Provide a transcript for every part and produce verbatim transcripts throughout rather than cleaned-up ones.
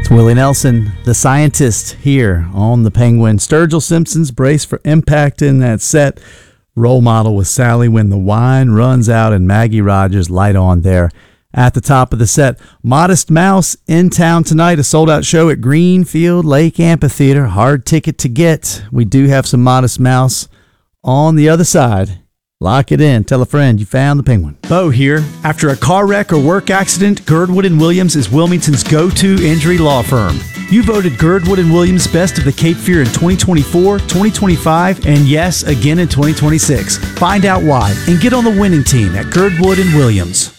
It's Willie Nelson, the scientist, here on the Penguin. Sturgill Simpson's brace for impact in that set. Role model with Sally when the wine runs out, and Maggie Rogers light on there at the top of the set. Modest Mouse in town tonight, a sold-out show at Greenfield Lake Amphitheater. Hard ticket to get. We do have some Modest Mouse on the other side. Lock it in. Tell a friend you found the Penguin. Bo here. After a car wreck or work accident, Girdwood and Williams is Wilmington's go-to injury law firm. You voted Girdwood and Williams Best of the Cape Fear in twenty twenty-four, twenty twenty-five, and yes, again in twenty twenty-six. Find out why and get on the winning team at Girdwood and Williams.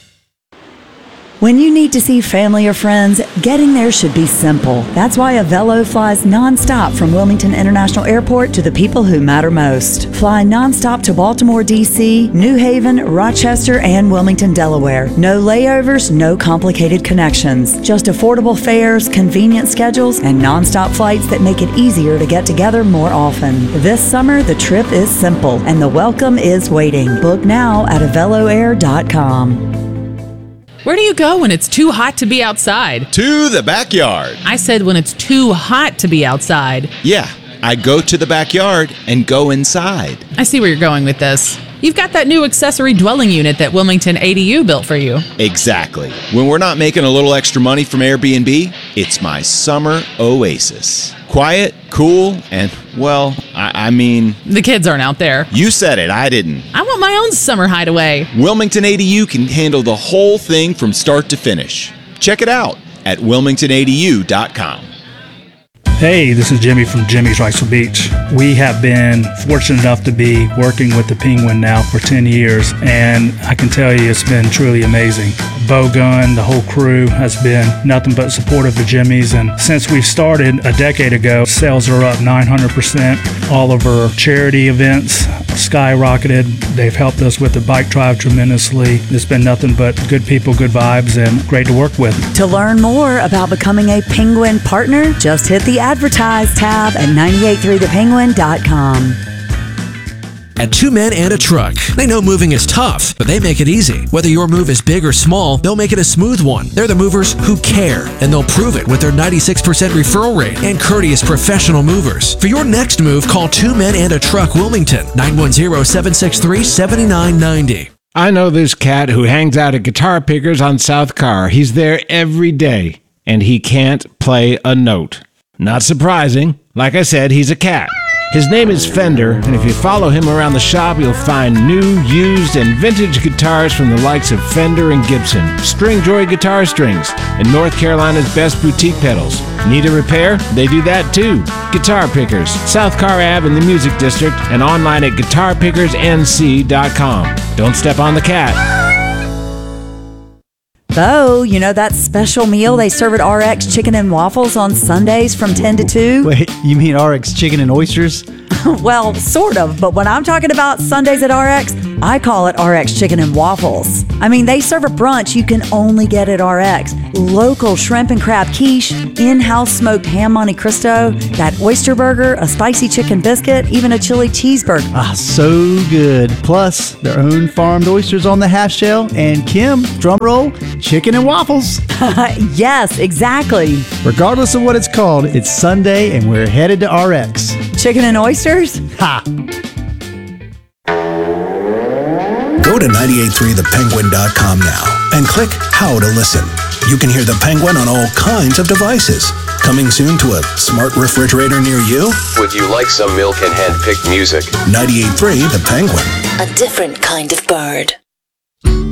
When you need to see family or friends, getting there should be simple. That's why Avelo flies nonstop from Wilmington International Airport to the people who matter most. Fly nonstop to Baltimore, D C, New Haven, Rochester, and Wilmington, Delaware. No layovers, no complicated connections. Just affordable fares, convenient schedules, and nonstop flights that make it easier to get together more often. This summer, the trip is simple, and the welcome is waiting. Book now at avelo air dot com. Where do you go when it's too hot to be outside? To the backyard. I said when it's too hot to be outside. Yeah, I go to the backyard and go inside. I see where you're going with this. You've got that new accessory dwelling unit that Wilmington A D U built for you. Exactly. When we're not making a little extra money from Airbnb, it's my summer oasis. Quiet, cool, and, well, I, I mean... The kids aren't out there. You said it, I didn't. I want my own summer hideaway. Wilmington A D U can handle the whole thing from start to finish. Check it out at wilmington a d u dot com. Hey, this is Jimmy from Jimmy's Wrightsville Beach. We have been fortunate enough to be working with the Penguin now for ten years, and I can tell you it's been truly amazing. Bo Gunn, the whole crew has been nothing but supportive of Jimmy's, and since we've started a decade ago, sales are up nine hundred percent. All of our charity events skyrocketed. They've helped us with the bike drive tremendously. It's been nothing but good people, good vibes, and great to work with. To learn more about becoming a Penguin partner, just hit the Advertise tab at nine eight three the penguin dot com. At Two Men and a Truck, they know moving is tough, but they make it easy. Whether your move is big or small, they'll make it a smooth one. They're the movers who care, and they'll prove it with their ninety-six percent referral rate and courteous professional movers. For your next move, call Two Men and a Truck Wilmington, nine one zero, seven six three, seven nine nine zero. I know this cat who hangs out at Guitar Pickers on South Carr. He's there every day, and he can't play a note. Not surprising. Like I said, he's a cat. His name is Fender, and if you follow him around the shop, you'll find new, used, and vintage guitars from the likes of Fender and Gibson, Stringjoy guitar strings, and North Carolina's best boutique pedals. Need a repair? They do that too. Guitar Pickers, South Carr Ave in the Music District, and online at guitar pickers n c dot com. Don't step on the cat. Bo, you know that special meal they serve at R X Chicken and Waffles on Sundays from ten to two? Wait, you mean R X Chicken and Oysters? Well, sort of, but when I'm talking about Sundays at R X, I call it R X Chicken and Waffles. I mean, they serve a brunch you can only get at R X. Local shrimp and crab quiche, in-house smoked ham Monte Cristo, that oyster burger, a spicy chicken biscuit, even a chili cheeseburger. Ah, so good. Plus, their own farmed oysters on the half shell, and Kim, drum roll, chicken and waffles. Yes, exactly. Regardless of what it's called, it's Sunday and we're headed to R X. Chicken and oysters? Ha! Go to nine eight three the penguin dot com now and click How to Listen. You can hear the Penguin on all kinds of devices. Coming soon to a smart refrigerator near you? Would you like some milk and hand-picked music? ninety-eight point three The Penguin. A different kind of bird.